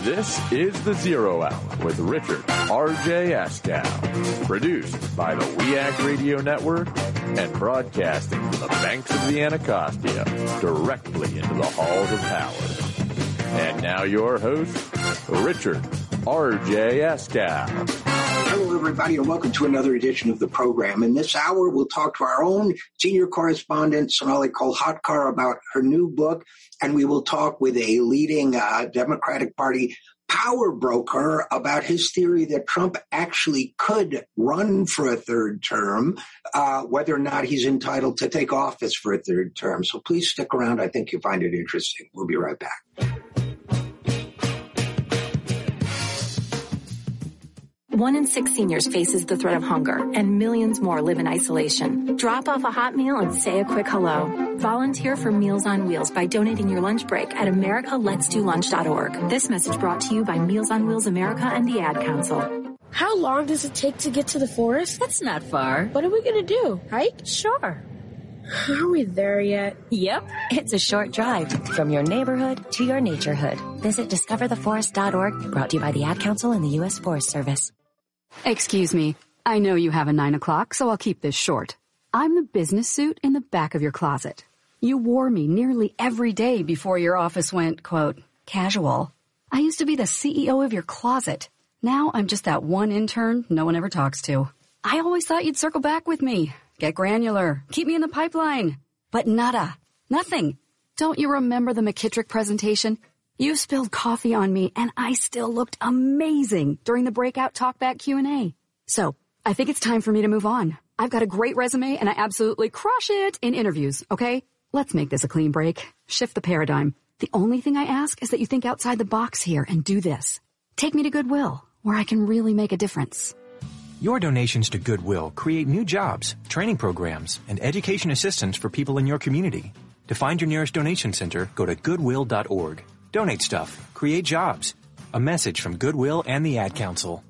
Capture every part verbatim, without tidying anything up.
This is The Zero Hour with Richard R J Askow, produced by the We Act Radio Network and broadcasting from the banks of the Anacostia directly into the halls of power. And now your host, Richard R J Askow. Hello, everybody, and welcome to another edition of the program. In this hour, we'll talk to our own senior correspondent, Sonali Kolhatkar, about her new book, and we will talk with a leading uh, Democratic Party power broker about his theory that Trump actually could run for a third term, uh, whether or not he's entitled to take office for a third term. So please stick around. I think you'll find it interesting. We'll be right back. One in six seniors faces the threat of hunger, and millions more live in isolation. Drop off a hot meal and say a quick hello. Volunteer for Meals on Wheels by donating your lunch break at america lets do lunch dot org. This message brought to you by Meals on Wheels America and the Ad Council. How long does it take to get to the forest? That's not far. What are we going to do? Hike? Sure. Are we there yet? Yep. It's a short drive from your neighborhood to your naturehood. Visit discover the forest dot org, brought to you by the Ad Council and the U S Forest Service. Excuse me. I know you have a nine o'clock, so I'll keep this short. I'm the business suit in the back of your closet. You wore me nearly every day before your office went, quote, casual. I used to be the C E O of your closet. Now I'm just that one intern no one ever talks to. I always thought you'd circle back with me, get granular, keep me in the pipeline. But nada. Nothing. Don't you remember the McKittrick presentation? You spilled coffee on me, and I still looked amazing during the breakout talkback Q and A. So, I think it's time for me to move on. I've got a great resume, and I absolutely crush it in interviews, okay? Let's make this a clean break. Shift the paradigm. The only thing I ask is that you think outside the box here and do this. Take me to Goodwill, where I can really make a difference. Your donations to Goodwill create new jobs, training programs, and education assistance for people in your community. To find your nearest donation center, go to goodwill dot org. Donate stuff. Create jobs. A message from Goodwill and the Ad Council.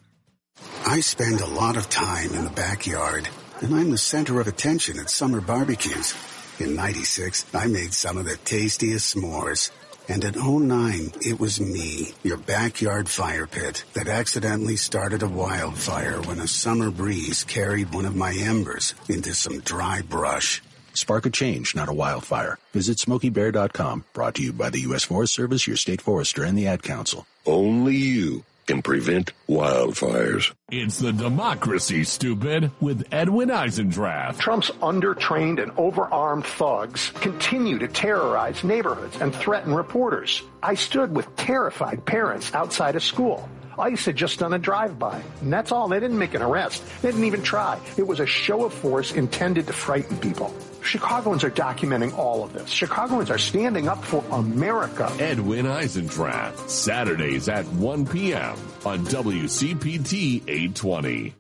I spend a lot of time in the backyard, and I'm the center of attention at summer barbecues. In ninety-six, I made some of the tastiest s'mores. And in oh nine, it was me, your backyard fire pit, that accidentally started a wildfire when a summer breeze carried one of my embers into some dry brush. Spark a change, not a wildfire. Visit Smokey Bear dot com. Brought to you by the U S Forest Service, your state forester, and the Ad Council. Only you can prevent wildfires. It's the democracy, stupid, with Edwin Eisendrath. Trump's undertrained and overarmed thugs continue to terrorize neighborhoods and threaten reporters. I stood with terrified parents outside a school. ICE had just done a drive-by, and that's all. They didn't make an arrest. They didn't even try. It was a show of force intended to frighten people. Chicagoans are documenting all of this. Chicagoans are standing up for America. Edwin Eisendrath, Saturdays at one p.m. on W C P T eight twenty.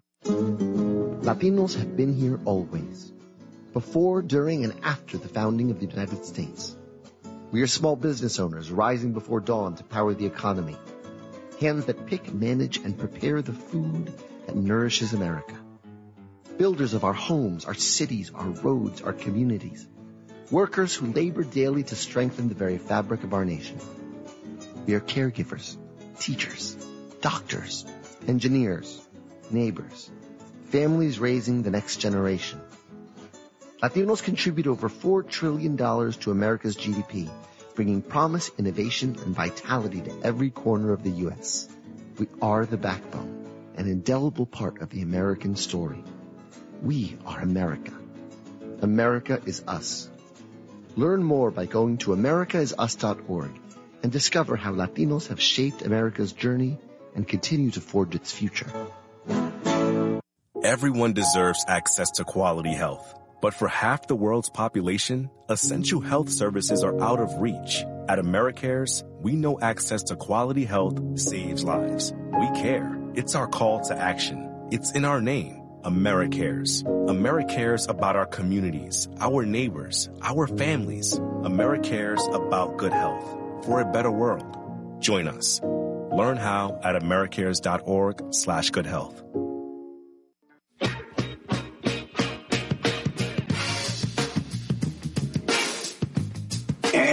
Latinos have been here always, before, during, and after the founding of the United States. We are small business owners rising before dawn to power the economy. Hands that pick, manage, and prepare the food that nourishes America. Builders of our homes, our cities, our roads, our communities. Workers who labor daily to strengthen the very fabric of our nation. We are caregivers, teachers, doctors, engineers, neighbors, families raising the next generation. Latinos contribute over four trillion dollars to America's G D P, bringing promise, innovation, and vitality to every corner of the U S. We are the backbone, an indelible part of the American story. We are America. America is us. Learn more by going to america is us dot org and discover how Latinos have shaped America's journey and continue to forge its future. Everyone deserves access to quality health. But for half the world's population, essential health services are out of reach. At AmeriCares, we know access to quality health saves lives. We care. It's our call to action. It's in our name, AmeriCares. AmeriCares about our communities, our neighbors, our families. AmeriCares about good health for a better world. Join us. Learn how at americares dot org slash good health. And we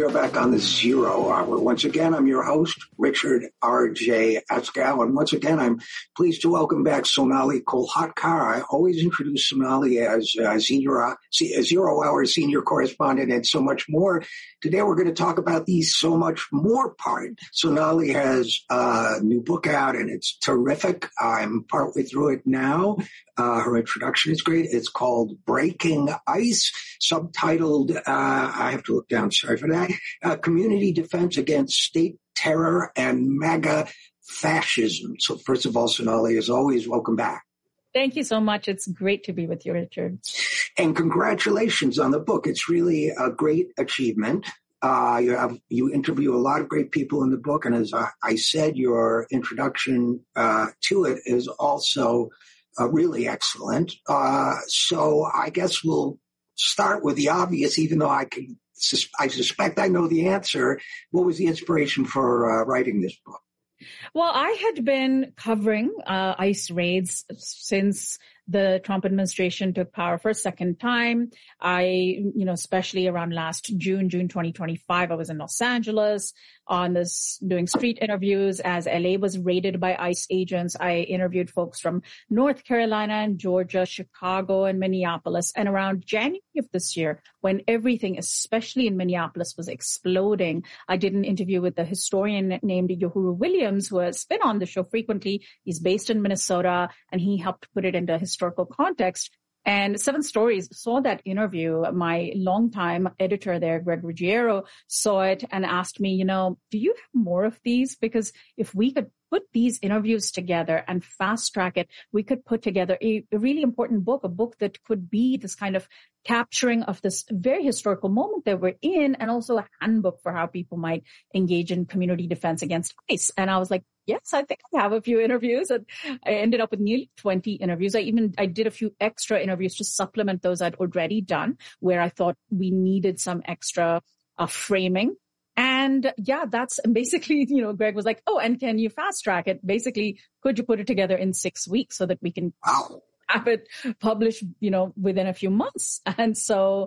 we are back on the Zero Hour. Once again, I'm your host, Richard R J Askow, and once again, I'm pleased to welcome back Sonali Kolhatkar. I always introduce Sonali as uh, Zero, Zero Hour senior correspondent and so much more. Today, we're going to talk about the so much more part. Sonali has a new book out, and it's terrific. I'm partway through it now. Uh, her introduction is great. It's called Breaking Ice, subtitled, uh, I have to look down, sorry for that, uh, Community Defense Against State Terror and MAGA Fascism. So first of all, Sonali, as always, welcome back. Thank you so much. It's great to be with you, Richard. And congratulations on the book. It's really a great achievement. Uh, you have, you interview a lot of great people in the book. And as I, I said, your introduction uh, to it is also uh, really excellent. Uh, so I guess we'll start with the obvious, even though I can, sus- I suspect I know the answer. What was the inspiration for uh, writing this book? Well, I had been covering uh, ICE raids since the Trump administration took power for a second time. I, you know, especially around last June, June twenty twenty-five, I was in Los Angeles on this, doing street interviews as L A was raided by ICE agents. I interviewed folks from North Carolina and Georgia, Chicago and Minneapolis. And around January of this year, when everything, especially in Minneapolis, was exploding, I did an interview with a historian named Uhuru Williams, who has been on the show frequently. He's based in Minnesota, and he helped put it into historical context. And Seven Stories saw that interview. My longtime editor there, Greg Ruggiero, saw it and asked me, you know, do you have more of these? Because if we could put these interviews together and fast track it, we could put together a, a really important book, a book that could be this kind of capturing of this very historical moment that we're in, and also a handbook for how people might engage in community defense against ICE. And I was like, yes, I think I have a few interviews. And I ended up with nearly twenty interviews. I even, I did a few extra interviews to supplement those I'd already done, where I thought we needed some extra uh, framing. And yeah, that's basically, you know, Greg was like, oh, and can you fast track it? Basically, could you put it together in six weeks so that we can wow. have it published, you know, within a few months? And so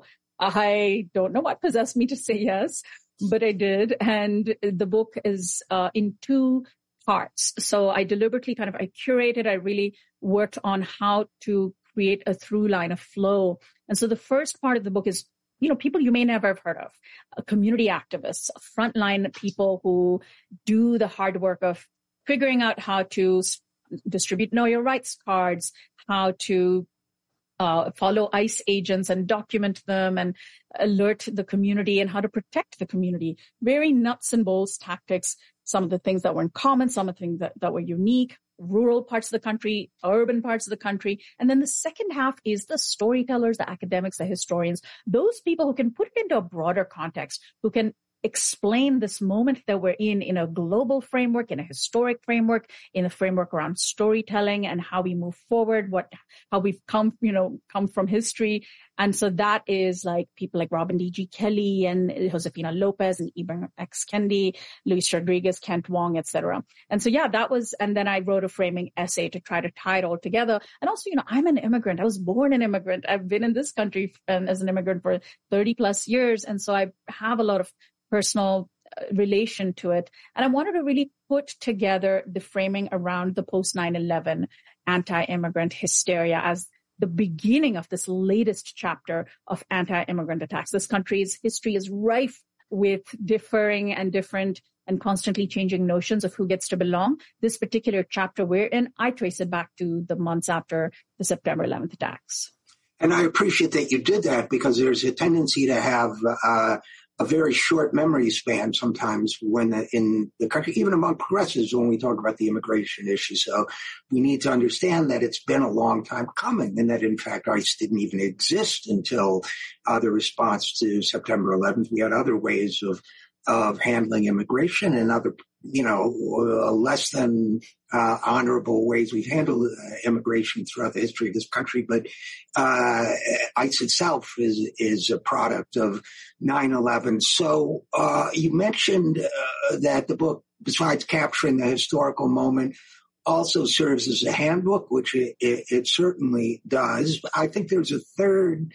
I don't know what possessed me to say yes, but I did. And the book is uh, in two parts. So I deliberately kind of, I curated, I really worked on how to create a through line, a flow. And so the first part of the book is, you know, people you may never have heard of, uh, community activists, frontline people who do the hard work of figuring out how to s- distribute Know Your Rights cards, how to uh, follow ICE agents and document them and alert the community, and how to protect the community. Very nuts and bolts tactics. Some of the things that were in common, some of the things that, that were unique, rural parts of the country, urban parts of the country. And then the second half is the storytellers, the academics, the historians, those people who can put it into a broader context, who can explain this moment that we're in in a global framework, in a historic framework, in a framework around storytelling and how we move forward, what, how we've come, you know, come from history. And so that is like people like Robin D G. Kelly and Josefina Lopez and Ibram X. Kendi, Luis Rodriguez, Kent Wong, et cetera. And so, yeah, that was, and then I wrote a framing essay to try to tie it all together. And also, you know, I'm an immigrant. I was born an immigrant. I've been in this country um, as an immigrant for thirty plus years. And so I have a lot of personal relation to it. And I wanted to really put together the framing around the post nine eleven anti-immigrant hysteria as the beginning of this latest chapter of anti-immigrant attacks. This country's history is rife with differing and different and constantly changing notions of who gets to belong. This particular chapter we're in, I trace it back to the months after the September eleventh attacks. And I appreciate that you did that, because there's a tendency to have uh, a very short memory span sometimes when the, in the country, even among progressives, when we talk about the immigration issue. So we need to understand that it's been a long time coming, and that, in fact, ICE didn't even exist until uh, the response to September eleventh. We had other ways of of handling immigration and other, you know, uh, less than uh, honorable ways we've handled uh, immigration throughout the history of this country. But uh, ICE itself is is a product of nine eleven. So uh, you mentioned uh, that the book, besides capturing the historical moment, also serves as a handbook, which it, it, it certainly does. I think there's a third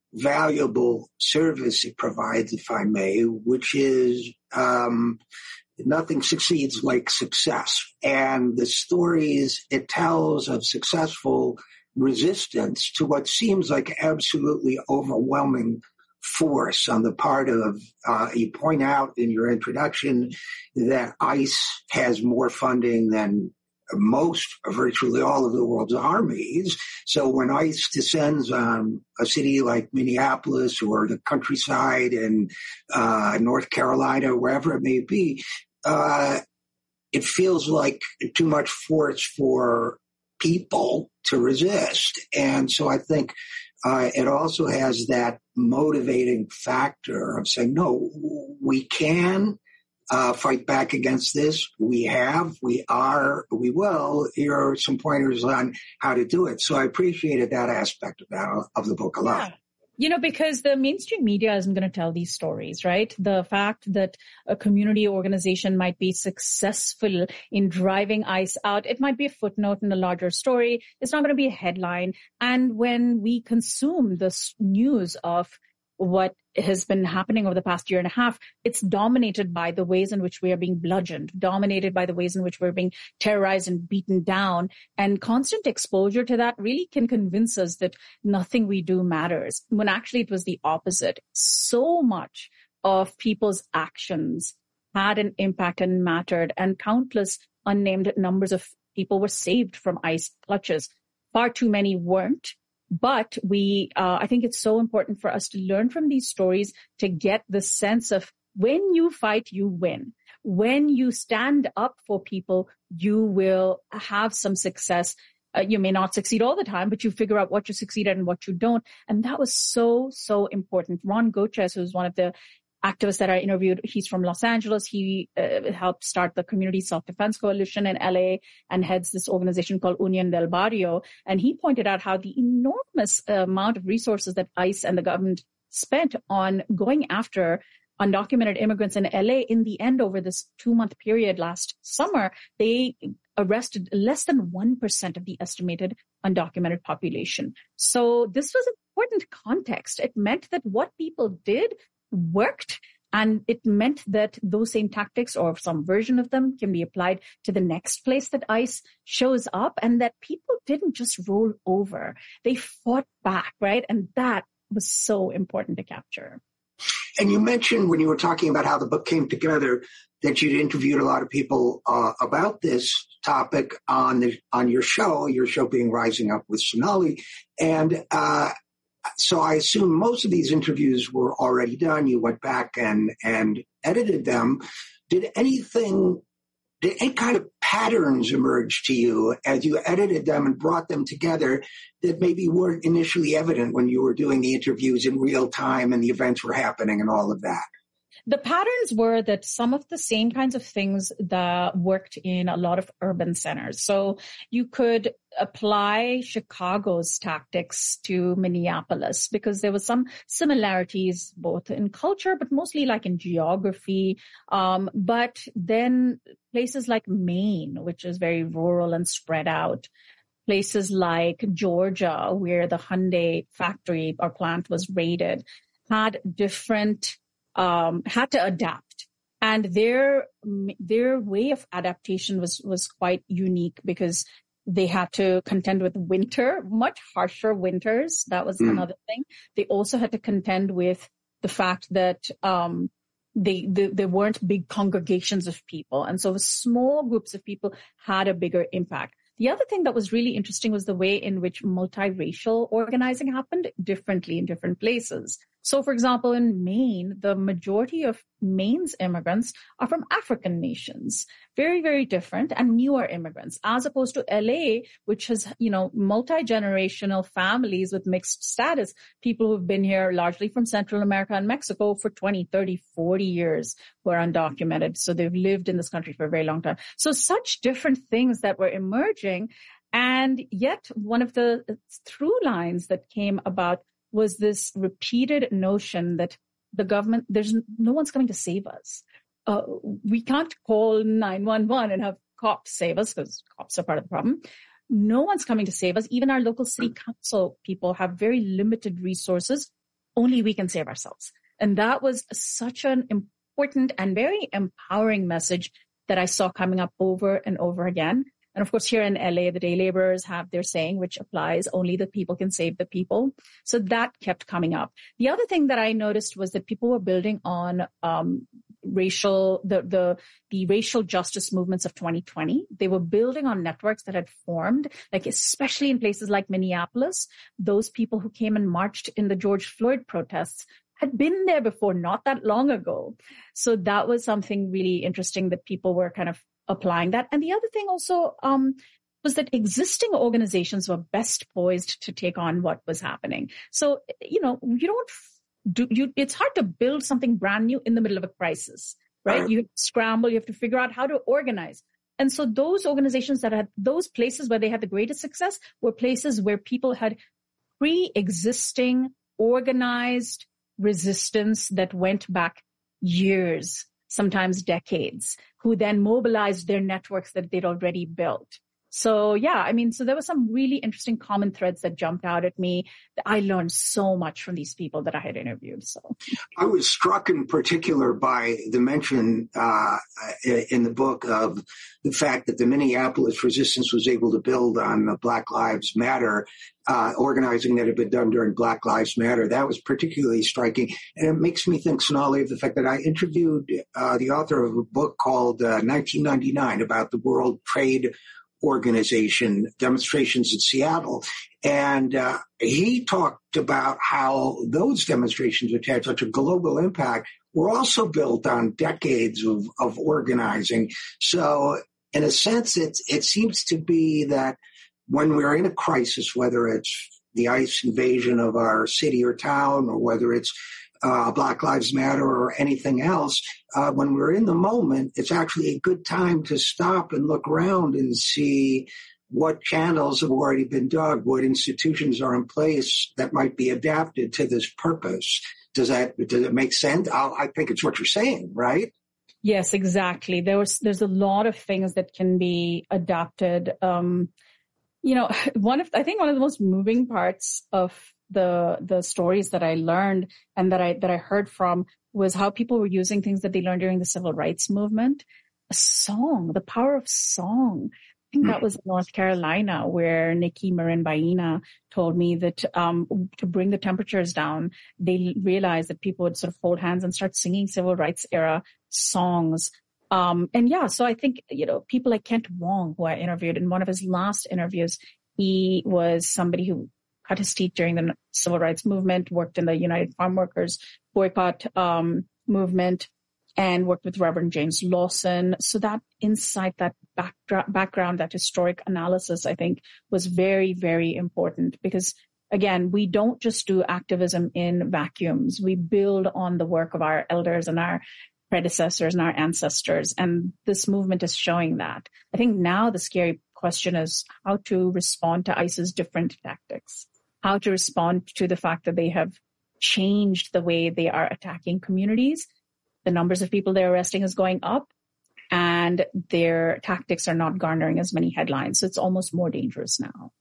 valuable service it provides, if I may, which is um, nothing succeeds like success. And the stories it tells of successful resistance to what seems like absolutely overwhelming force on the part of, uh, you point out in your introduction that ICE has more funding than most, virtually all of the world's armies. So when ICE descends on a city like Minneapolis or the countryside in uh, North Carolina, wherever it may be, uh, it feels like too much force for people to resist. And so I think uh, it also has that motivating factor of saying, no, we can Uh, fight back against this. We have, we are, we will. Here are some pointers on how to do it. So I appreciated that aspect of that, of the book a lot. Yeah. You know, because the mainstream media isn't going to tell these stories, right? The fact that a community organization might be successful in driving ICE out, it might be a footnote in a larger story. It's not going to be a headline. And when we consume this news of what has been happening over the past year and a half, it's dominated by the ways in which we are being bludgeoned, dominated by the ways in which we're being terrorized and beaten down. And constant exposure to that really can convince us that nothing we do matters, when actually it was the opposite. So much of people's actions had an impact and mattered, and countless unnamed numbers of people were saved from ICE clutches. Far too many weren't. But we, uh, I think it's so important for us to learn from these stories to get the sense of when you fight, you win. When you stand up for people, you will have some success. Uh, you may not succeed all the time, but you figure out what you succeed at and what you don't. And that was so, so important. Ron Goches, who's one of the activists that I interviewed, he's from Los Angeles. He uh, helped start the Community Self-Defense Coalition in L A and heads this organization called Union del Barrio. And he pointed out how the enormous uh, amount of resources that ICE and the government spent on going after undocumented immigrants in L A, in the end, over this two-month period last summer, they arrested less than one percent of the estimated undocumented population. So this was important context. It meant that what people did worked, and it meant that those same tactics, or some version of them, can be applied to the next place that ICE shows up, and that people didn't just roll over. They fought back, right? And that was so important to capture. And you mentioned when you were talking about how the book came together that you'd interviewed a lot of people uh, about this topic on the on your show, your show being Rising Up with Sonali. And uh so I assume most of these interviews were already done. You went back and, and edited them. Did anything, did any kind of patterns emerge to you as you edited them and brought them together that maybe weren't initially evident when you were doing the interviews in real time and the events were happening and all of that? The patterns were that some of the same kinds of things that worked in a lot of urban centers. So you could apply Chicago's tactics to Minneapolis because there was some similarities both in culture, but mostly like in geography. Um, but then places like Maine, which is very rural and spread out, places like Georgia, where the Hyundai factory or plant was raided, had different Um, had to adapt, and their their way of adaptation was was quite unique because they had to contend with winter, much harsher winters. That was mm. another thing. They also had to contend with the fact that um, they, they there weren't big congregations of people, and so small groups of people had a bigger impact. The other thing that was really interesting was the way in which multiracial organizing happened differently in different places. So, for example, in Maine, the majority of Maine's immigrants are from African nations, very, very different and newer immigrants, as opposed to L A, which has, you know, multi-generational families with mixed status, people who've been here largely from Central America and Mexico for twenty, thirty, forty years who are undocumented. So they've lived in this country for a very long time. So such different things that were emerging. And yet one of the through lines that came about was this repeated notion that the government, there's no one's coming to save us. Uh, we can't call nine one one and have cops save us because cops are part of the problem. No one's coming to save us. Even our local city council people have very limited resources. only we can save ourselves. And that was such an important and very empowering message that I saw coming up over and over again. And of course, here in L A, the day laborers have their saying, which applies, only the people can save the people. So that kept coming up. The other thing that I noticed was that people were building on um, racial, the, the, the racial justice movements of twenty twenty. They were building on networks that had formed, like especially in places like Minneapolis. Those people who came and marched in the George Floyd protests had been there before, not that long ago. So that was something really interesting that people were kind of applying that. And the other thing also um, was that existing organizations were best poised to take on what was happening. So, you know, you don't do, you, it's hard to build something brand new in the middle of a crisis, right? right. You have to scramble, you have to figure out how to organize. And so those organizations that had, those places where they had the greatest success were places where people had pre-existing organized resistance that went back years, sometimes decades, who then mobilized their networks that they'd already built. So yeah, I mean, so there were some really interesting common threads that jumped out at me. I learned so much from these people that I had interviewed. So I was struck in particular by the mention uh, in the book of the fact that the Minneapolis resistance was able to build on the Black Lives Matter uh, organizing that had been done during Black Lives Matter. That was particularly striking. And it makes me think, Sonali, of the fact that I interviewed uh, the author of a book called uh, nineteen ninety-nine about the World Trade Organization demonstrations in Seattle. And uh, he talked about how those demonstrations, which had such a global impact, were also built on decades of, of organizing. So in a sense, it, it seems to be that when we're in a crisis, whether it's the ICE invasion of our city or town, or whether it's Uh, Black Lives Matter or anything else, uh, when we're in the moment, it's actually a good time to stop and look around and see what channels have already been dug, what institutions are in place that might be adapted to this purpose. Does that, does it make sense? I'll, I think it's what you're saying, right? Yes, exactly. There was, there's a lot of things that can be adapted. Um, you know, one of, I think one of the most moving parts of the the stories that I learned and that I that I heard from was how people were using things that they learned during the civil rights movement. A song, the power of song. I think that was in North Carolina, where Nikki Marin Baina told me that um, to bring the temperatures down, they realized that people would sort of hold hands and start singing civil rights era songs. Um, and yeah, so I think, you know, people like Kent Wong, who I interviewed in one of his last interviews, he was somebody who cut his teeth during the civil rights movement, worked in the United Farm Workers boycott um, movement, and worked with Reverend James Lawson. So that insight, that backdra- background, that historic analysis, I think, was very, very important because, again, we don't just do activism in vacuums. We build on the work of our elders and our predecessors and our ancestors. And this movement is showing that. I think now the scary question is how to respond to ICE's different tactics. How to respond to the fact that they have changed the way they are attacking communities. The numbers of people they're arresting is going up, and their tactics are not garnering as many headlines. So it's almost more dangerous now.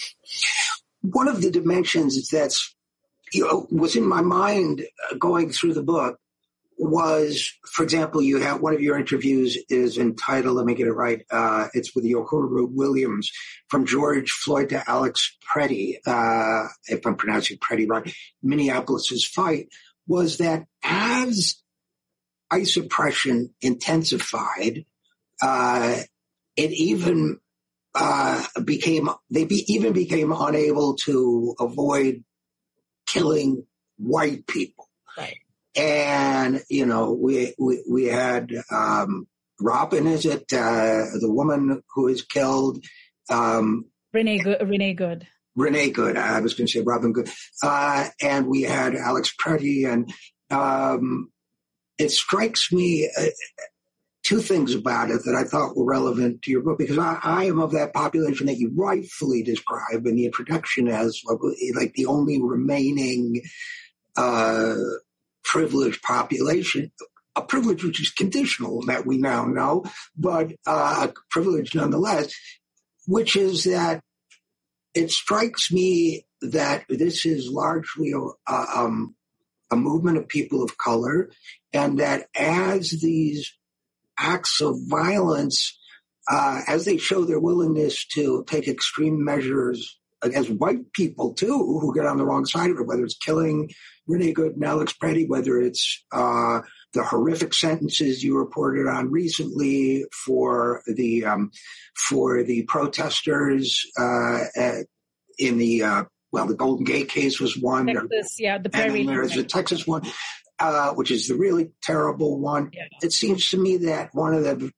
One of the dimensions that's, you know, was in my mind going through the book was, for example, you have one of your interviews is entitled, let me get it right, uh, it's with Uhuru Williams, From George Floyd to Alex Preddy, uh, if I'm pronouncing Preddy right, Minneapolis's fight, was that as ICE oppression intensified, uh, it even uh, became, they be, even became unable to avoid killing white people. Right. And, you know, we, we, we had, um, Robin, is it, uh, the woman who is killed? Um, Renee Good, Renee Good. Renee Good. I was going to say Robin Good. Uh, and we had Alex Preddy, and, um, it strikes me, uh, two things about it that I thought were relevant to your book, because I, I am of that population that you rightfully describe in the introduction as like the only remaining, uh, privileged population, a privilege which is conditional that we now know, but uh, a privilege nonetheless, which is that it strikes me that this is largely uh, um, a movement of people of color, and that as these acts of violence, uh, as they show their willingness to take extreme measures against white people, too, who get on the wrong side of it, whether it's killing Renee Good and Alex Preddy, whether it's uh, the horrific sentences you reported on recently for the um, for the protesters uh, in the uh, well, the Golden Gate case was one. Texas, yeah, the and then there's the Texas one, uh, which is the really terrible one. Yeah. It seems to me that one of the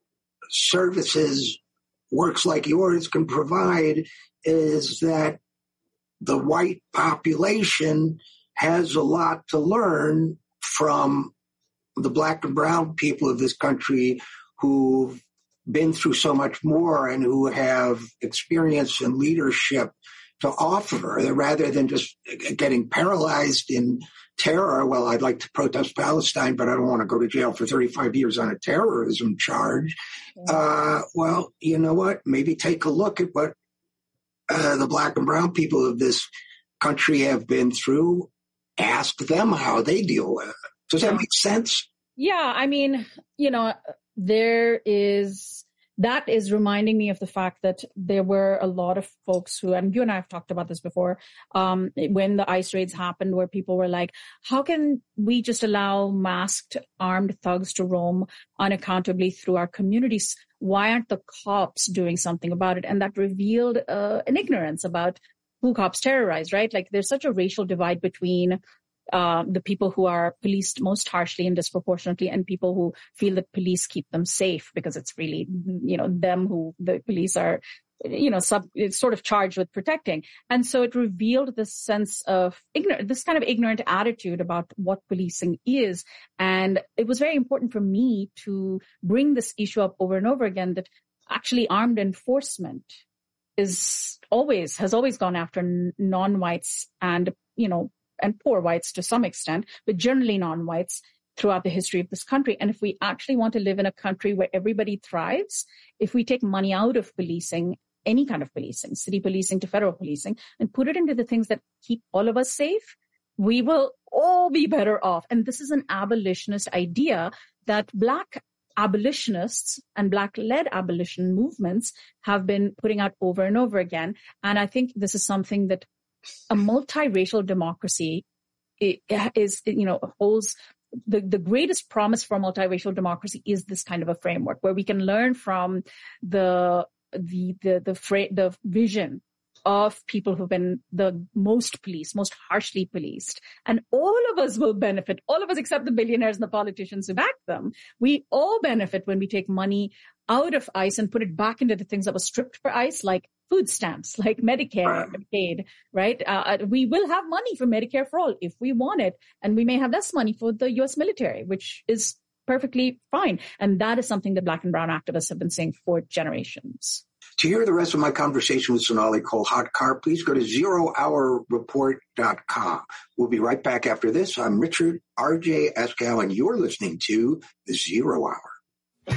services works like yours can provide is that the white population has a lot to learn from the black and brown people of this country who've been through so much more and who have experience and leadership to offer, rather than just getting paralyzed in terror. Well, I'd like to protest Palestine, but I don't want to go to jail for thirty-five years on a terrorism charge. Uh, well, you know what? Maybe take a look at what uh, the black and brown people of this country have been through. Ask them how they deal with it. Does that make sense? Yeah, I mean, you know, there is... That is reminding me of the fact that there were a lot of folks who, and you and I have talked about this before, um, when the ICE raids happened, where people were like, how can we just allow masked armed thugs to roam unaccountably through our communities? Why aren't the cops doing something about it? And that revealed uh, an ignorance about who cops terrorize, right? Like there's such a racial divide between Uh, the people who are policed most harshly and disproportionately, and people who feel that police keep them safe because it's really, you know, them who the police are, you know, sub, it's sort of charged with protecting. And so it revealed this sense of ignorant, this kind of ignorant attitude about what policing is. And it was very important for me to bring this issue up over and over again, that actually armed enforcement is always, has always gone after non-whites and, you know, and poor whites to some extent, but generally non-whites throughout the history of this country. And if we actually want to live in a country where everybody thrives, if we take money out of policing, any kind of policing, city policing to federal policing, and put it into the things that keep all of us safe, we will all be better off. And this is an abolitionist idea that Black abolitionists and Black-led abolition movements have been putting out over and over again. And I think this is something that a multiracial democracy is, you know, holds the, the greatest promise for a multiracial democracy is this kind of a framework where we can learn from the, the, the, the, fra- the vision of people who've been the most policed, most harshly policed. And all of us will benefit, all of us except the billionaires and the politicians who back them. We all benefit when we take money out of ICE and put it back into the things that were stripped for ICE, like food stamps, like Medicare, Medicaid, right? Uh, we will have money for Medicare for all if we want it. And we may have less money for the U S military, which is perfectly fine. And that is something that Black and brown activists have been saying for generations. To hear the rest of my conversation with Sonali Kolhatkar, please go to zero hour report dot com. We'll be right back after this. I'm Richard R J Eskow, and you're listening to The Zero Hour.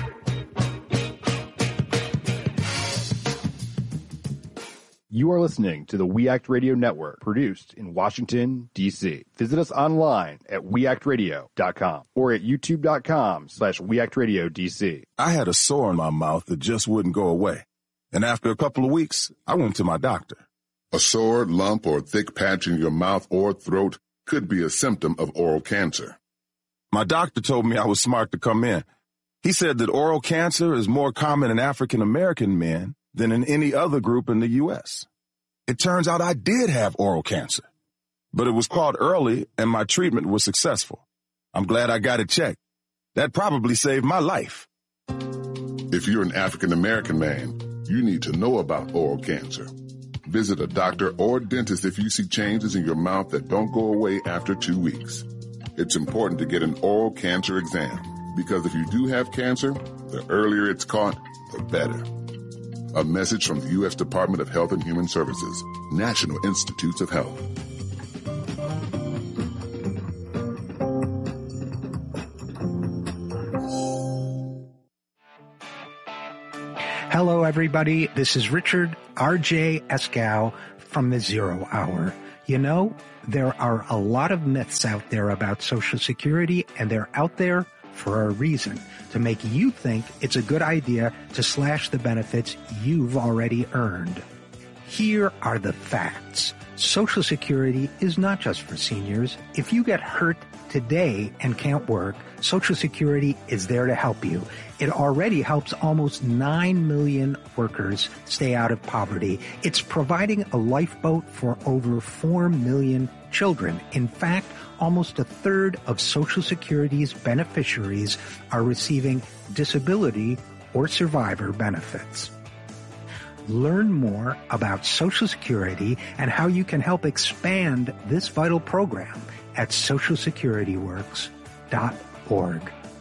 You are listening to the We Act Radio Network, produced in Washington, D C. Visit us online at we act radio dot com or at youtube dot com slash we act radio D C. I had a sore in my mouth that just wouldn't go away. And after a couple of weeks, I went to my doctor. A sore, lump, or thick patch in your mouth or throat could be a symptom of oral cancer. My doctor told me I was smart to come in. He said that oral cancer is more common in African American men than in any other group in the U S. It turns out I did have oral cancer, but it was caught early and my treatment was successful. I'm glad I got it checked. That probably saved my life. If you're an African American man, you need to know about oral cancer. Visit a doctor or dentist if you see changes in your mouth that don't go away after two weeks. It's important to get an oral cancer exam because if you do have cancer, the earlier it's caught, the better. A message from the U S Department of Health and Human Services, National Institutes of Health. Hello, everybody. This is Richard R J Eskow from the Zero Hour. You know, there are a lot of myths out there about Social Security, and they're out there for a reason, to make you think it's a good idea to slash the benefits you've already earned. Here are the facts. Social Security is not just for seniors. If you get hurt today and can't work, Social Security is there to help you. It already helps almost nine million workers stay out of poverty. It's providing a lifeboat for over four million children. In fact, almost a third of Social Security's beneficiaries are receiving disability or survivor benefits. Learn more about Social Security and how you can help expand this vital program at social security works dot org.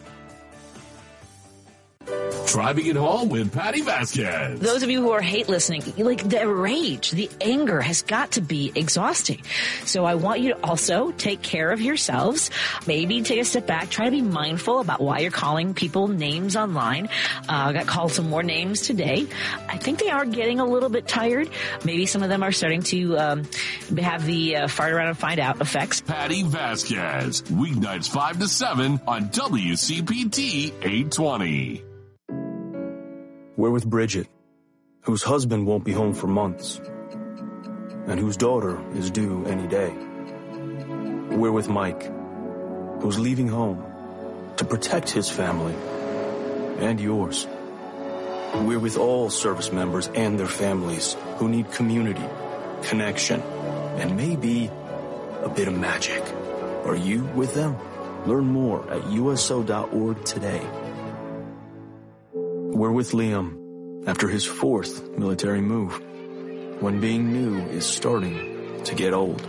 Driving it home with Patty Vasquez. Those of you who are hate listening, like the rage, the anger has got to be exhausting. So I want you to also take care of yourselves. Maybe take a step back. Try to be mindful about why you're calling people names online. I uh, got called some more names today. I think they are getting a little bit tired. Maybe some of them are starting to um, have the uh, fart around and find out effects. Patty Vasquez, weeknights five to seven on W C P T eight twenty. We're with Bridget, whose husband won't be home for months, and whose daughter is due any day. We're with Mike, who's leaving home to protect his family and yours. We're with all service members and their families who need community, connection, and maybe a bit of magic. Are you with them? Learn more at U S O dot org today. We're with Liam after his fourth military move, when being new is starting to get old.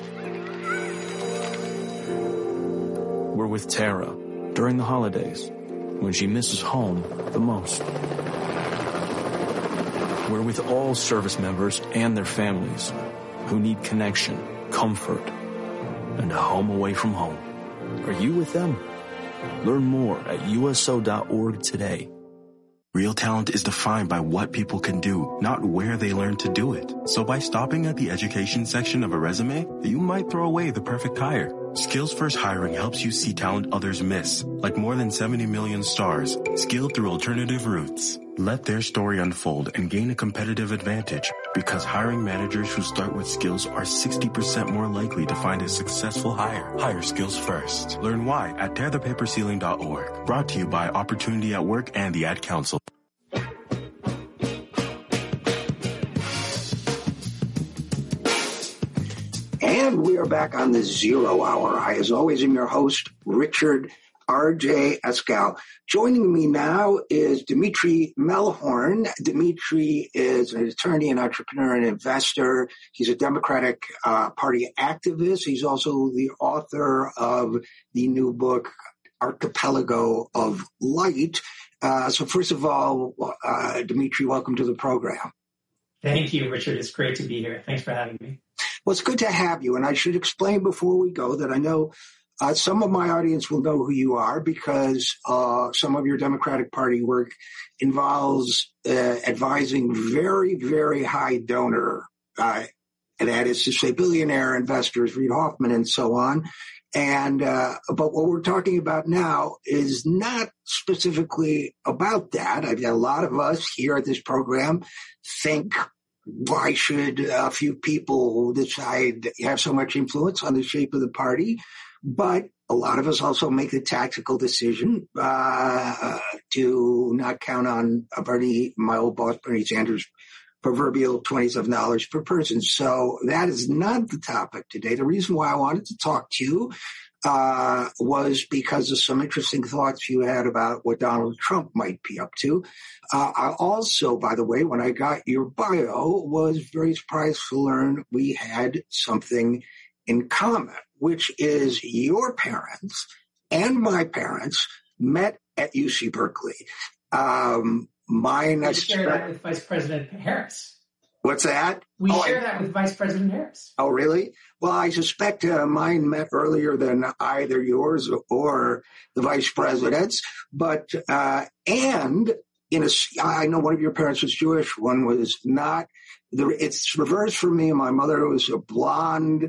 We're with Tara during the holidays, when she misses home the most. We're with all service members and their families who need connection, comfort, and a home away from home. Are you with them? Learn more at U S O dot org today. Real talent is defined by what people can do, not where they learn to do it. So by stopping at the education section of a resume, you might throw away the perfect hire. Skills First Hiring helps you see talent others miss, like more than seventy million stars, skilled through alternative routes. Let their story unfold and gain a competitive advantage, because hiring managers who start with skills are sixty percent more likely to find a successful hire. Hire skills first. Learn why at tear the paper ceiling dot org. Brought to you by Opportunity at Work and the Ad Council. And we are back on the Zero Hour. I, as always, am your host, Richard R J Eskow. Joining me now is Dimitri Melhorn. Dimitri is an attorney, an entrepreneur, and investor. He's a Democratic uh, Party activist. He's also the author of the new book, Archipelago of Light. Uh, so first of all, uh, Dimitri, welcome to the program. Thank you, Richard. It's great to be here. Thanks for having me. Well, it's good to have you. And I should explain before we go that I know uh, some of my audience will know who you are, because uh, some of your Democratic Party work involves uh, advising very, very high donor, uh, and that is to say billionaire investors, Reid Hoffman and so on. And uh, but what we're talking about now is not specifically about that. I mean, a lot of us here at this program think, why should a few people decide have so much influence on the shape of the party? But a lot of us also make the tactical decision uh, to not count on Bernie, my old boss, Bernie Sanders' proverbial twenty-seven dollars per person. So that is not the topic today. The reason why I wanted to talk to you uh, was because of some interesting thoughts you had about what Donald Trump might be up to. Uh, I also, by the way, when I got your bio, was very surprised to learn we had something in common, which is your parents and my parents met at U C Berkeley. Um, mine, we share that with Vice President Harris. What's that? We oh, share I, that with Vice President Harris. Oh, really? Well, I suspect uh, mine met earlier than either yours or the vice president's. But, uh, and in a, I know one of your parents was Jewish, one was not. The, it's reversed for me. My mother was a blonde,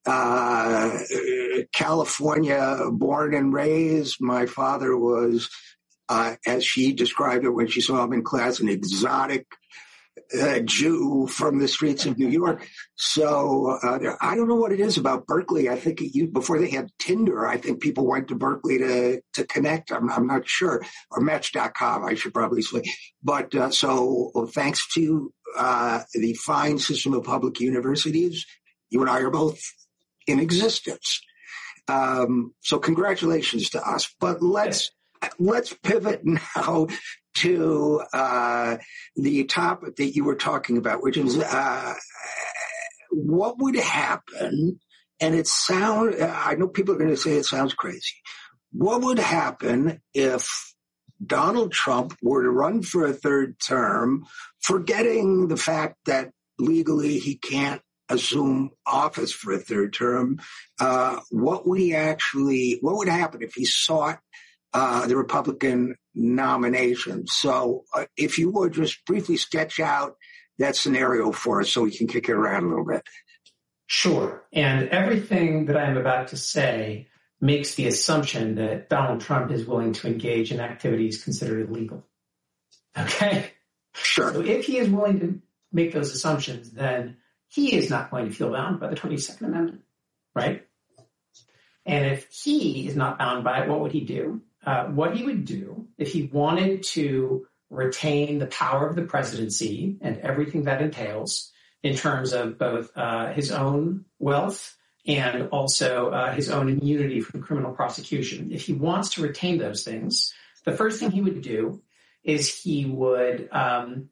uh, California born and raised. My father was, uh, as she described it when she saw him in class, an exotic uh, Jew from the streets of New York. So uh, I don't know what it is about Berkeley. I think it, you, before they had Tinder, I think people went to Berkeley to to connect. I'm, I'm not sure. Or Match dot com, I should probably say. But uh, so well, thanks to uh, the fine system of public universities, you and I are both in existence. Um, so congratulations to us. But let's let's pivot now to uh, the topic that you were talking about, which is uh, what would happen, and it sound, I know people are going to say it sounds crazy. What would happen if Donald Trump were to run for a third term, forgetting the fact that legally he can't assume office for a third term? Uh, what would he actually, what would happen if he sought uh, the Republican nomination? So uh, if you would just briefly sketch out that scenario for us so we can kick it around a little bit. Sure. And everything that I'm about to say makes the assumption that Donald Trump is willing to engage in activities considered illegal. Okay? Sure. So if he is willing to make those assumptions, then he is not going to feel bound by the twenty-second Amendment, right? And if he is not bound by it, what would he do? Uh, what he would do if he wanted to retain the power of the presidency and everything that entails in terms of both uh, his own wealth and also uh, his own immunity from criminal prosecution. If he wants to retain those things, the first thing he would do is he would um,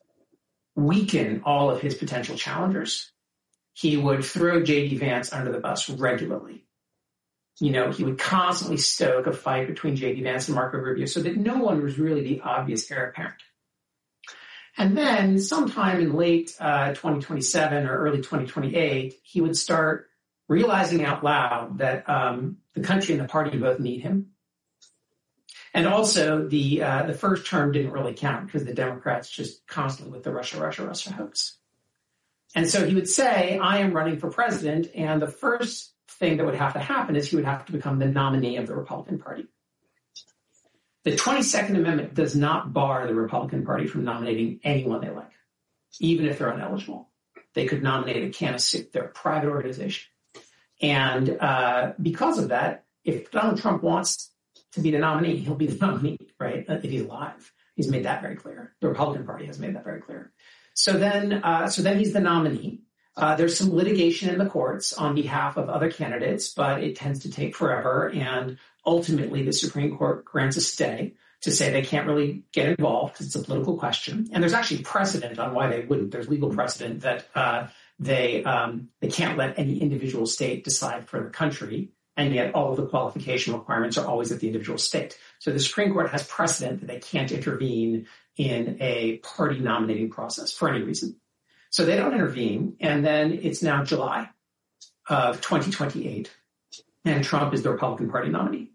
weaken all of his potential challengers. He would throw J D Vance under the bus regularly. You know, he would constantly stoke a fight between J D Vance and Marco Rubio so that no one was really the obvious heir apparent. And then sometime in late uh, twenty twenty-seven or early twenty twenty-eight, he would start realizing out loud that um, the country and the party both need him. And also the uh, the first term didn't really count because the Democrats just constantly with the Russia, Russia, Russia hoax. And so he would say, I am running for president, and the first thing that would have to happen is he would have to become the nominee of the Republican Party. The twenty-second Amendment does not bar the Republican Party from nominating anyone they like, even if they're ineligible. They could nominate a candidacy. They're a private organization. And uh, because of that, if Donald Trump wants to be the nominee, he'll be the nominee, right? If he's alive. He's made that very clear. The Republican Party has made that very clear. So then, uh, so then he's the nominee. Uh, there's some litigation in the courts on behalf of other candidates, but it tends to take forever. And ultimately, the Supreme Court grants a stay to say they can't really get involved because it's a political question. And there's actually precedent on why they wouldn't. There's legal precedent that uh, they um, they can't let any individual state decide for the country, and yet all of the qualification requirements are always at the individual state. So the Supreme Court has precedent that they can't intervene in a party nominating process for any reason. So they don't intervene, and then it's now July of twenty twenty-eight, and Trump is the Republican Party nominee.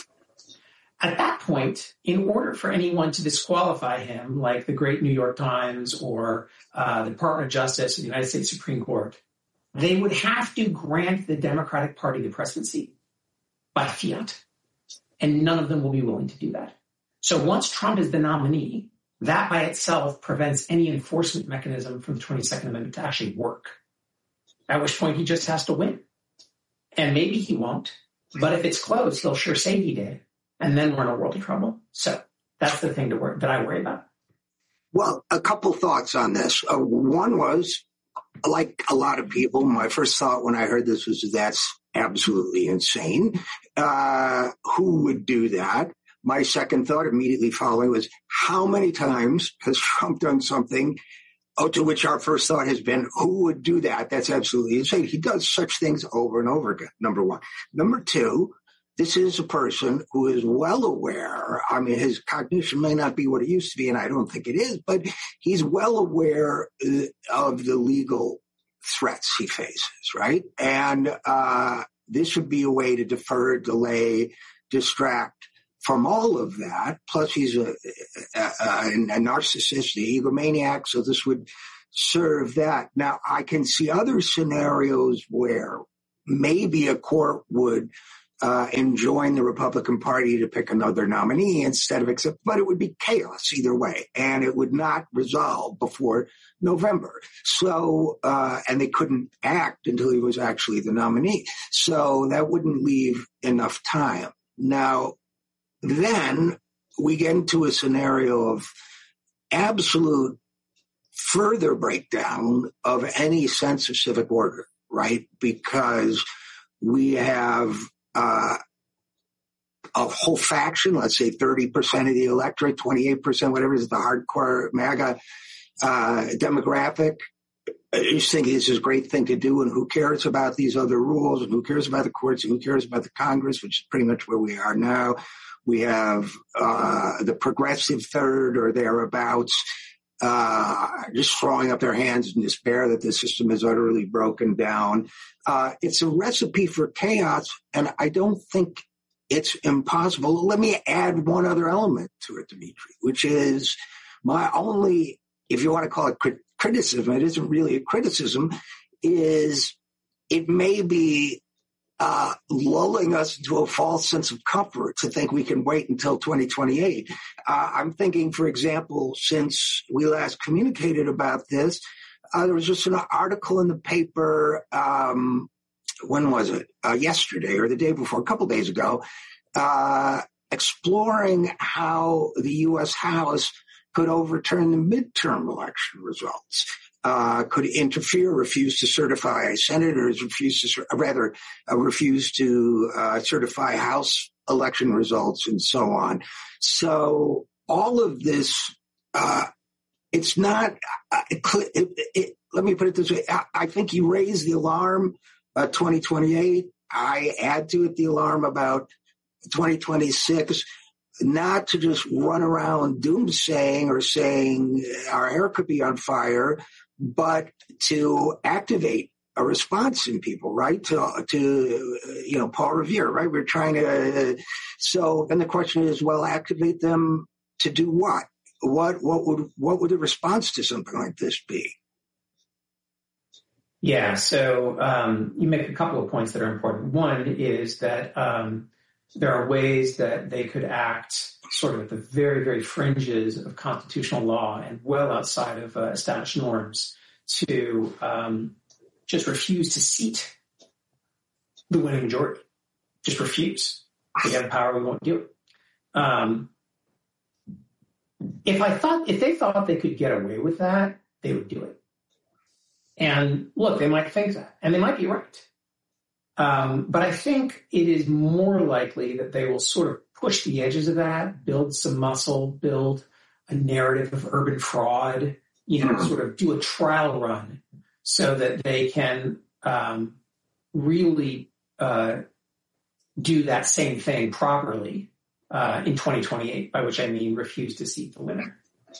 At that point, in order for anyone to disqualify him, like the great New York Times or uh, the Department of Justice or the United States Supreme Court, they would have to grant the Democratic Party the presidency by fiat, and none of them will be willing to do that. So once Trump is the nominee, that by itself prevents any enforcement mechanism from the twenty-second Amendment to actually work, at which point he just has to win. And maybe he won't, but if it's close, he'll sure say he did, and then we're in a world of trouble. So that's the thing to worry, that I worry about. Well, a couple thoughts on this. Uh, one was, like a lot of people, my first thought when I heard this was that's absolutely insane. Uh, who would do that? My second thought immediately following was, how many times has Trump done something oh, to which our first thought has been, who would do that? That's absolutely insane. He does such things over and over again, number one. Number two, this is a person who is well aware. I mean, his cognition may not be what it used to be, and I don't think it is, but he's well aware of the legal threats he faces, right? And uh, this would be a way to defer, delay, distract from all of that. Plus, he's a, a, a, a narcissist, the egomaniac, so this would serve that. Now, I can see other scenarios where maybe a court would uh, enjoin the Republican Party to pick another nominee instead of accept, but it would be chaos either way, and it would not resolve before November. So, uh, and they couldn't act until he was actually the nominee. So that wouldn't leave enough time. Now, then we get into a scenario of absolute further breakdown of any sense of civic order, right? Because we have uh, a whole faction, let's say thirty percent of the electorate, twenty-eight percent, whatever is the hardcore MAGA uh, demographic, is thinking this is a great thing to do, and who cares about these other rules, and who cares about the courts, and who cares about the Congress, which is pretty much where we are now. We have uh, the progressive third or thereabouts, uh, just throwing up their hands in despair that the system is utterly broken down. Uh, it's a recipe for chaos, and I don't think it's impossible. Let me add one other element to it, Dimitri, which is my only, if you want to call it crit- criticism, it isn't really a criticism, is it may be Uh, lulling us into a false sense of comfort to think we can wait until twenty twenty-eight. Uh, I'm thinking, for example, since we last communicated about this, uh, there was just an article in the paper, um, when was it? Uh, yesterday or the day before, a couple days ago, uh, exploring how the U S House could overturn the midterm election results. Uh, could interfere, refuse to certify senators, refuse to, rather, uh, refuse to uh, certify House election results, and so on. So all of this, uh, it's not, uh, it, it, it, let me put it this way. I, I think you raise the alarm about twenty twenty-eight. I add to it the alarm about twenty twenty-six. Not to just run around doomsaying or saying our hair could be on fire, but to activate a response in people, right? To, to you know, Paul Revere, right? We're trying to, uh, so then the question is, well, activate them to do what? What, what would, what would the response to something like this be? Yeah, so um, you make a couple of points that are important. One is that um, there are ways that they could act sort of at the very, very fringes of constitutional law and well outside of uh, established norms to um, just refuse to seat the winning majority. Just refuse. We have power, we won't do it. Um, if I thought, if they thought they could get away with that, they would do it. And look, they might think that, and they might be right. Um, but I think it is more likely that they will sort of push the edges of that, build some muscle, build a narrative of urban fraud, you know, sort of do a trial run so that they can um, really uh, do that same thing properly uh, in twenty twenty-eight, by which I mean refuse to seat the winner.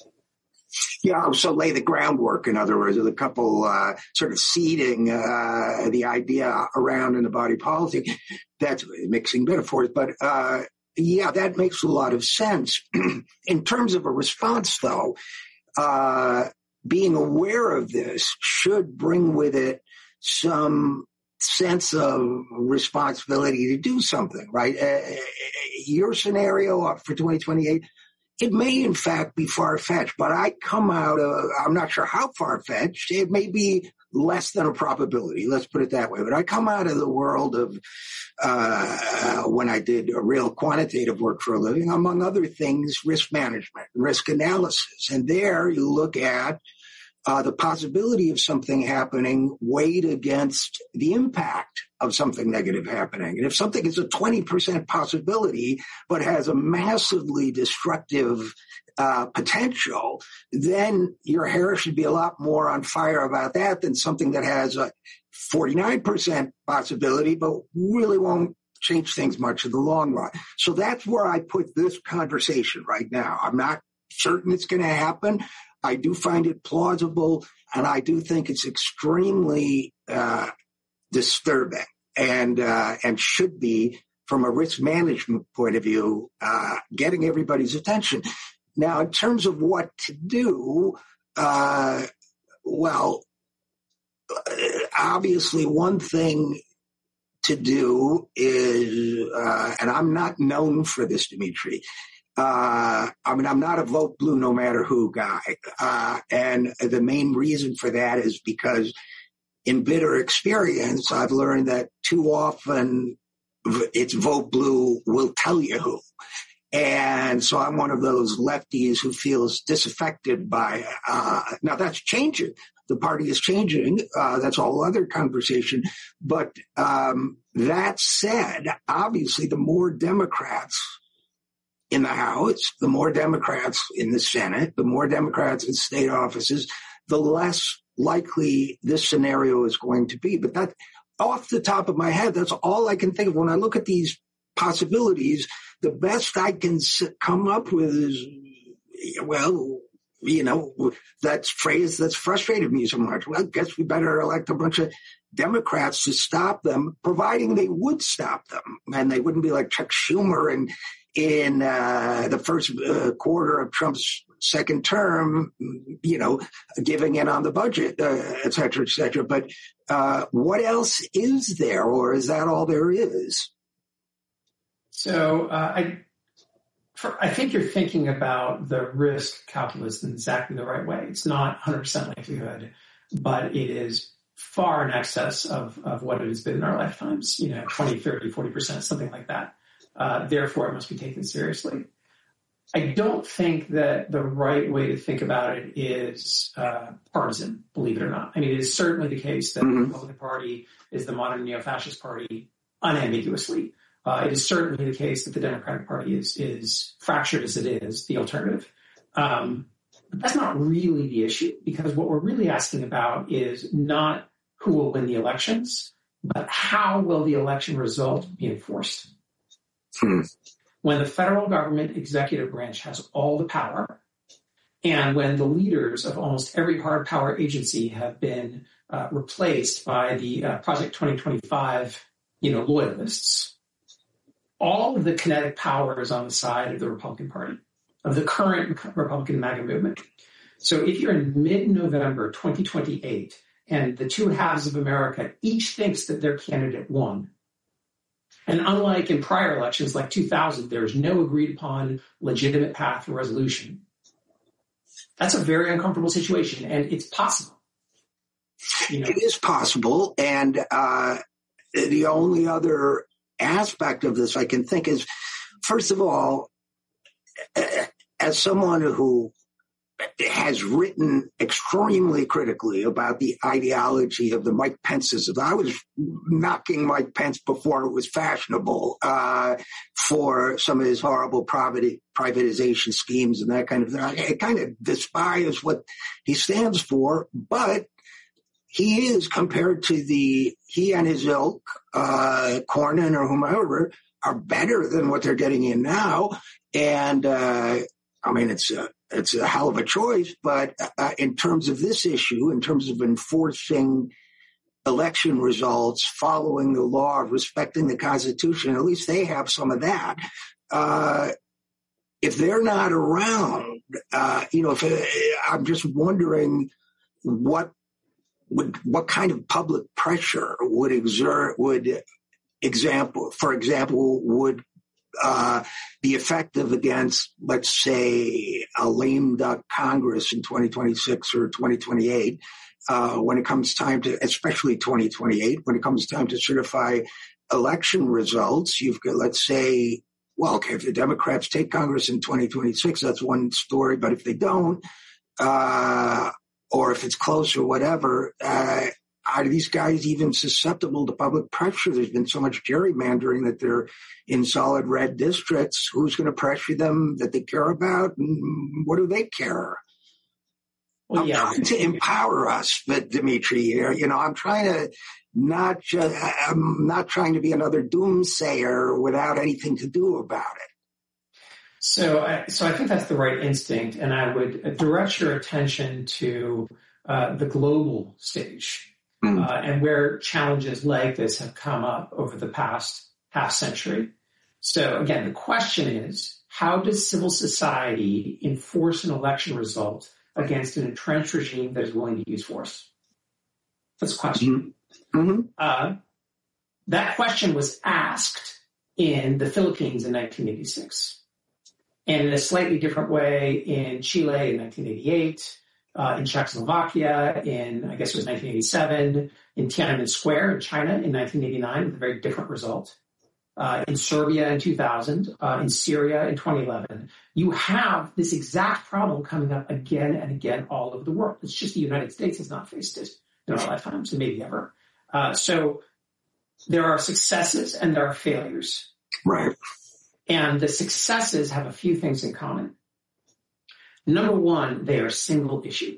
Yeah, so lay the groundwork, in other words, with a couple uh, sort of seeding uh, the idea around in the body politic. That's mixing metaphors, but uh, yeah, that makes a lot of sense. In terms of a response, though, uh, being aware of this should bring with it some sense of responsibility to do something, right? Uh, your scenario for twenty twenty-eight, it may, in fact, be far-fetched, but I come out of, I'm not sure how far-fetched, it may be less than a probability, let's put it that way, but I come out of the world of uh, when I did a real quantitative work for a living, among other things, risk management, risk analysis. And there you look at uh, the possibility of something happening weighed against the impact of something negative happening. And if something is a twenty percent possibility, but has a massively destructive uh, potential, then your hair should be a lot more on fire about that than something that has a forty-nine percent possibility, but really won't change things much in the long run. So that's where I put this conversation right now. I'm not certain it's going to happen. I do find it plausible, and I do think it's extremely uh, disturbing and uh, and should be, from a risk management point of view, uh, getting everybody's attention. Now, in terms of what to do, uh, well, obviously one thing to do is, uh, and I'm not known for this, Dimitri. Uh, I mean, I'm not a vote blue no matter who guy. Uh, and the main reason for that is because in bitter experience, I've learned that too often it's vote blue will tell you who. And so I'm one of those lefties who feels disaffected by, uh, now that's changing. The party is changing. Uh, that's a whole other conversation. But um, that said, obviously the more Democrats in the House, the more Democrats in the Senate, the more Democrats in state offices, the less likely this scenario is going to be. But that, off the top of my head, that's all I can think of when I look at these possibilities. The best I can come up with is, well, you know, that phrase that's frustrated me so much. Well, I guess we better elect a bunch of Democrats to stop them, providing they would stop them. And they wouldn't be like Chuck Schumer and in uh, the first uh, quarter of Trump's second term, you know, giving in on the budget, uh, et cetera, et cetera. But uh, what else is there, or is that all there is? So uh, I, for, I think you're thinking about the risk calculus in exactly the right way. It's not one hundred percent likelihood, but it is far in excess of, of what it has been in our lifetimes, you know, twenty, thirty, forty percent, something like that. Uh, therefore, it must be taken seriously. I don't think that the right way to think about it is uh, partisan, believe it or not. I mean, it is certainly the case that mm-hmm. the Republican Party is the modern neo-fascist party unambiguously. Uh, it is certainly the case that the Democratic Party is is fractured as it is, the alternative. Um, but that's not really the issue, because what we're really asking about is not who will win the elections, but how will the election result be enforced? Hmm. When the federal government executive branch has all the power, and when the leaders of almost every hard power agency have been uh, replaced by the uh, Project twenty twenty-five, you know, loyalists, all of the kinetic power is on the side of the Republican Party, of the current Republican MAGA movement. So if you're in mid-November twenty twenty-eight and the two halves of America each thinks that their candidate won, and unlike in prior elections like two thousand, there is no agreed upon legitimate path for resolution, that's a very uncomfortable situation, and it's possible. You know? It is possible, and uh, the only other aspect of this I can think is, first of all, as someone who has written extremely critically about the ideology of the Mike Pences, I was knocking Mike Pence before it was fashionable uh, for some of his horrible private, privatization schemes and that kind of thing. I kind of despise what he stands for, but he is, compared to the, he and his ilk, uh, Cornyn or whomever, are better than what they're getting in now. And, uh, I mean, it's a, it's a hell of a choice, but uh, in terms of this issue, in terms of enforcing election results, following the law, respecting the Constitution, at least they have some of that. Uh, if they're not around, uh, you know, if uh, I'm just wondering what would, what kind of public pressure would exert, would example, for example, would Uh, be effective against, let's say, a lame duck Congress in twenty twenty-six or twenty twenty-eight, uh, when it comes time to, especially twenty twenty-eight, when it comes time to certify election results. You've got, let's say, well, okay, if the Democrats take Congress in twenty twenty-six, that's one story, but if they don't, uh, or if it's close or whatever, uh, are these guys even susceptible to public pressure? There's been so much gerrymandering that they're in solid red districts. Who's going to pressure them that they care about? And what do they care? Well, I'm yeah. trying to empower us, but Dimitri, you know, I'm trying to not just, I'm not trying to be another doomsayer without anything to do about it. So, I, so I think that's the right instinct, and I would direct your attention to uh, the global stage. Uh, and where challenges like this have come up over the past half century. So again, the question is, how does civil society enforce an election result against an entrenched regime that is willing to use force? That's the question. Mm-hmm. Uh, that question was asked in the Philippines in nineteen eighty-six, and in a slightly different way in Chile in nineteen eighty-eight, uh, in Czechoslovakia in, I guess it was nineteen eighty-seven, in Tiananmen Square in China in nineteen eighty-nine with a very different result, uh, in Serbia in two thousand, uh, in Syria in twenty eleven. You have this exact problem coming up again and again all over the world. It's just the United States has not faced it in our lifetimes, and maybe ever. Uh, so there are successes and there are failures. Right. And the successes have a few things in common. Number one, they are single issue.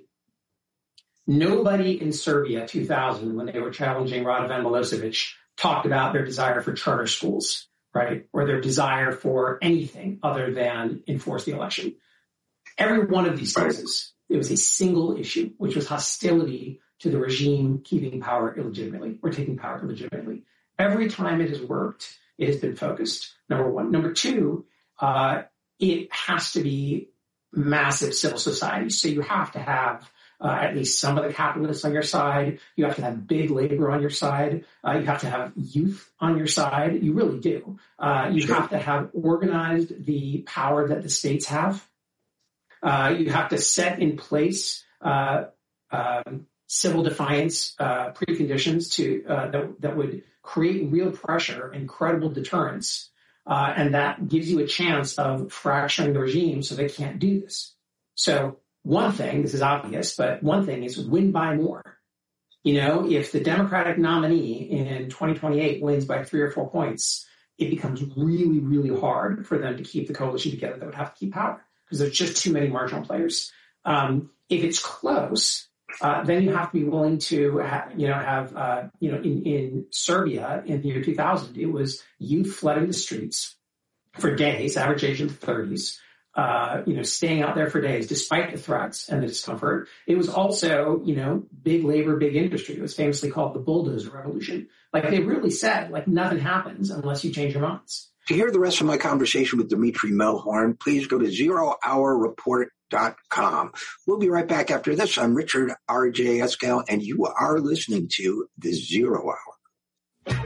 Nobody in Serbia two thousand, when they were challenging Radovan Milosevic, talked about their desire for charter schools, right? Or their desire for anything other than enforce the election. Every one of these cases, it was a single issue, which was hostility to the regime keeping power illegitimately or taking power illegitimately. Every time it has worked, it has been focused, number one. Number two, uh, it has to be massive civil society. So you have to have uh, at least some of the capitalists on your side. You have to have big labor on your side. Uh, you have to have youth on your side. You really do. Uh, you have to have organized the power that the states have. Uh, you have to set in place uh, uh, civil defiance uh, preconditions to uh, that, that would create real pressure and credible deterrence. Uh, and that gives you a chance of fracturing the regime so they can't do this. So one thing, this is obvious, but one thing is win by more. You know, if the Democratic nominee in twenty twenty-eight wins by three or four points, it becomes really, really hard for them to keep the coalition together that would have to keep power because there's just too many marginal players. Um, if it's close, Uh, then you have to be willing to, ha- you know, have, uh, you know, in, in Serbia in the year two thousand, it was youth flooding the streets for days, average age in the thirties, uh, you know, staying out there for days despite the threats and the discomfort. It was also, you know, big labor, big industry. It was famously called the bulldozer revolution. Like they really said, like nothing happens unless you change your minds. To hear the rest of my conversation with Dimitri Melhorn, please go to zero hour report dot com. We'll be right back after this. I'm Richard R J Eskow, and you are listening to The Zero Hour.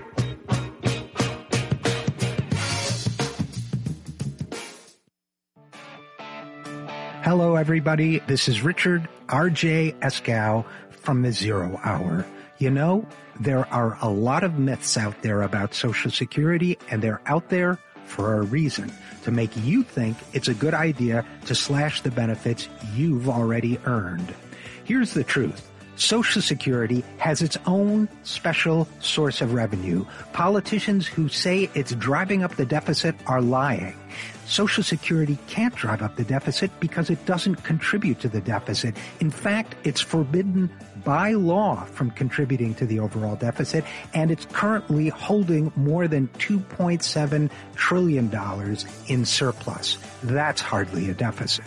Hello, everybody. This is Richard R J Eskow from The Zero Hour. You know, there are a lot of myths out there about Social Security, and they're out there for a reason, to make you think it's a good idea to slash the benefits you've already earned. Here's the truth. Social Security has its own special source of revenue. Politicians who say it's driving up the deficit are lying. Social Security can't drive up the deficit because it doesn't contribute to the deficit. In fact, it's forbidden by law from contributing to the overall deficit, and it's currently holding more than two point seven trillion dollars in surplus. That's hardly a deficit.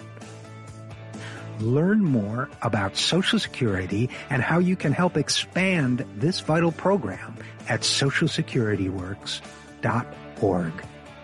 Learn more about Social Security and how you can help expand this vital program at social security works dot org.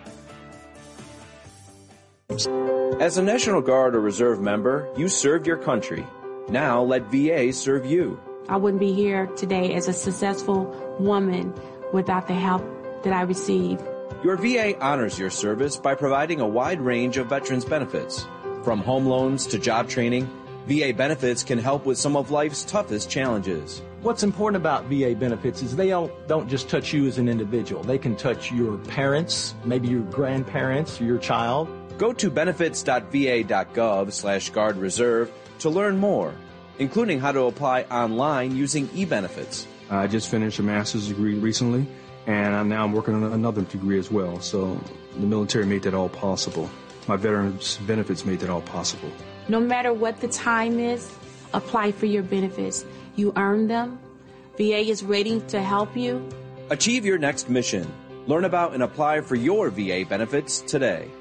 As a National Guard or Reserve member, you served your country. Now let V A serve you. I wouldn't be here today as a successful woman without the help that I received. Your V A honors your service by providing a wide range of veterans benefits. From home loans to job training, V A benefits can help with some of life's toughest challenges. What's important about V A benefits is they don't, don't just touch you as an individual. They can touch your parents, maybe your grandparents, your child. Go to benefits dot v a dot gov slash guard reserve to learn more, including how to apply online using eBenefits. I just finished a master's degree recently, and now I'm working on another degree as well. So the military made that all possible. My veterans benefits made that all possible. No matter what the time is, apply for your benefits. You earn them. V A is ready to help you. Achieve your next mission. Learn about and apply for your V A benefits today.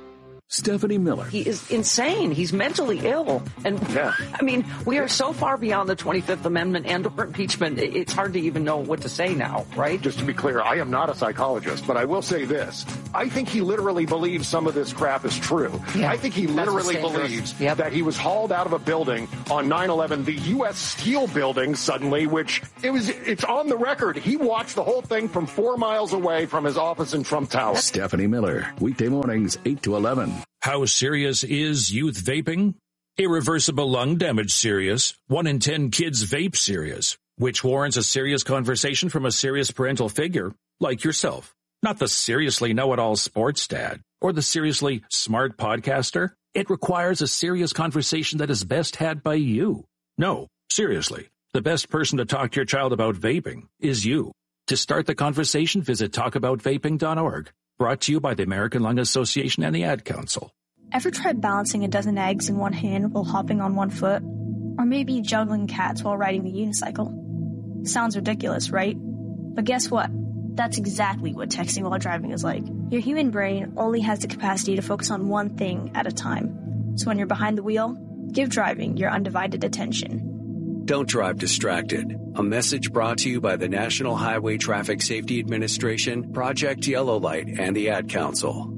Stephanie Miller. He is insane. He's mentally ill. And yeah. I mean, we are so far beyond the twenty-fifth Amendment and or impeachment, it's hard to even know what to say now, right? Just to be clear, I am not a psychologist, but I will say this. I think he literally believes some of this crap is true. Yeah. I think he literally believes yep. that he was hauled out of a building on nine eleven, the U S Steel building suddenly, which it was, it's on the record. He watched the whole thing from four miles away from his office in Trump Tower. Stephanie Miller, weekday mornings, eight to eleven. How serious is youth vaping? Irreversible lung damage serious. One in ten kids vape serious, which warrants a serious conversation from a serious parental figure like yourself. Not the seriously know-it-all sports dad or the seriously smart podcaster. It requires a serious conversation that is best had by you. No, seriously, the best person to talk to your child about vaping is you. To start the conversation, visit talk about vaping dot org. Brought to you by the American Lung Association and the Ad Council. Ever tried balancing a dozen eggs in one hand while hopping on one foot? Or maybe juggling cats while riding the unicycle? Sounds ridiculous, right? But guess what? That's exactly what texting while driving is like. Your human brain only has the capacity to focus on one thing at a time. So when you're behind the wheel, give driving your undivided attention. Don't drive distracted. A message brought to you by the National Highway Traffic Safety Administration, Project Yellow Light, and the Ad Council.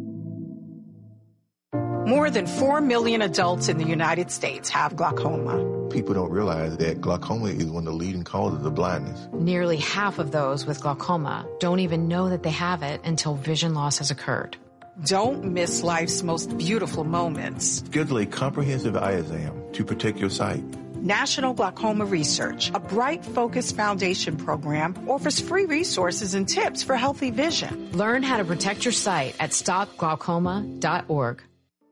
More than four million adults in the United States have glaucoma. People don't realize that glaucoma is one of the leading causes of blindness. Nearly half of those with glaucoma don't even know that they have it until vision loss has occurred. Don't miss life's most beautiful moments. Schedule a comprehensive eye exam to protect your sight. National Glaucoma Research, a Bright Focus Foundation program, offers free resources and tips for healthy vision. Learn how to protect your sight at stop glaucoma dot org.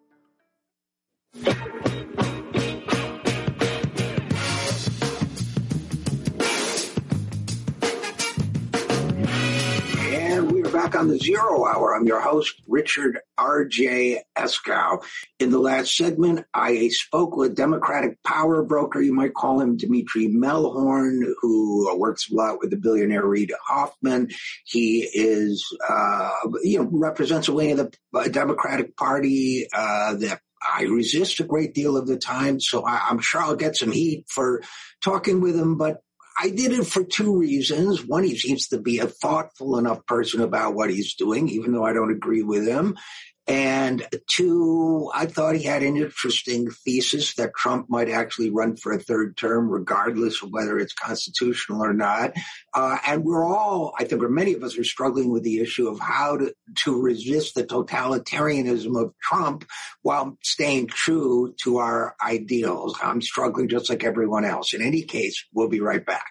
And we are back on the Zero Hour. I'm your host, Richard R J Eskow. In the last segment, I spoke with Democratic power broker, you might call him Dimitri Melhorn, who works a lot with the billionaire Reid Hoffman. He is, uh, you know, represents a wing of the Democratic Party uh, that I resist a great deal of the time, so I, I'm sure I'll get some heat for talking with him, but I did it for two reasons. One, he seems to be a thoughtful enough person about what he's doing, even though I don't agree with him. And two, I thought he had an interesting thesis that Trump might actually run for a third term, regardless of whether it's constitutional or not. Uh, and we're all, I think, or many of us are struggling with the issue of how to, to resist the totalitarianism of Trump while staying true to our ideals. I'm struggling just like everyone else. In any case, we'll be right back.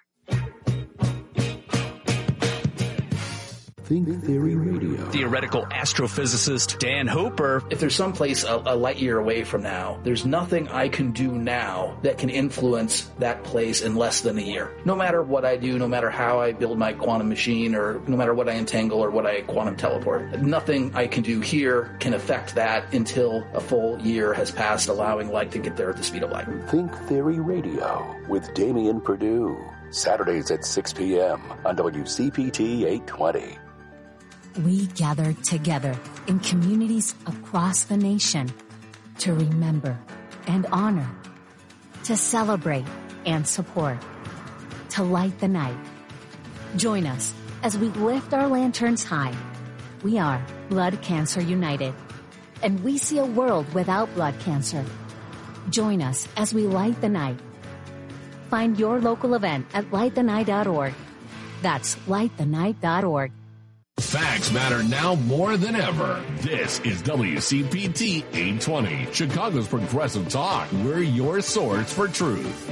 Think Theory Radio. Theoretical astrophysicist Dan Hooper. If there's someplace a, a light year away from now, there's nothing I can do now that can influence that place in less than a year. No matter what I do, no matter how I build my quantum machine, or no matter what I entangle or what I quantum teleport, nothing I can do here can affect that until a full year has passed, allowing light to get there at the speed of light. Think Theory Radio with Damian Perdue. Saturdays at six p.m. on W C P T eight twenty. We gather together in communities across the nation to remember and honor, to celebrate and support, to light the night. Join us as we lift our lanterns high. We are Blood Cancer United, and we see a world without blood cancer. Join us as we light the night. Find your local event at light the night dot org. That's light the night dot org. Facts matter now more than ever. This is W C P T eight twenty, Chicago's Progressive Talk. We're your source for truth.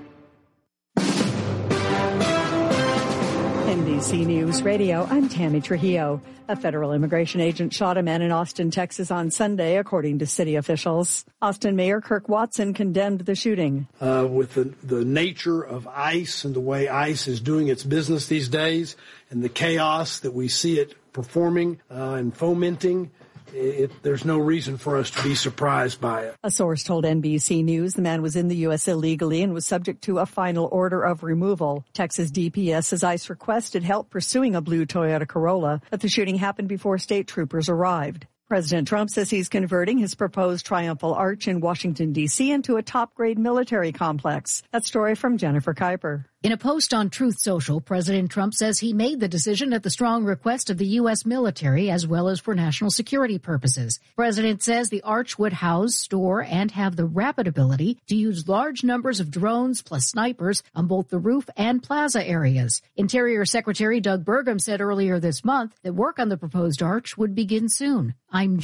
N B C News Radio, I'm Tammy Trujillo. A federal immigration agent shot a man in Austin, Texas on Sunday, according to city officials. Austin Mayor Kirk Watson condemned the shooting. Uh, with the, the nature of ICE and the way ICE is doing its business these days and the chaos that we see it performing uh, and fomenting, It, there's no reason for us to be surprised by it. A source told N B C News the man was in the U S illegally and was subject to a final order of removal. Texas D P S says ICE requested help pursuing a blue Toyota Corolla, but the shooting happened before state troopers arrived. President Trump says he's converting his proposed triumphal arch in Washington, D C into a top-grade military complex. That story from Jennifer Kuiper. In a post on Truth Social, President Trump says he made the decision at the strong request of the U S military as well as for national security purposes. President says the arch would house, store, and have the rapid ability to use large numbers of drones plus snipers on both the roof and plaza areas. Interior Secretary Doug Burgum said earlier this month that work on the proposed arch would begin soon. I'm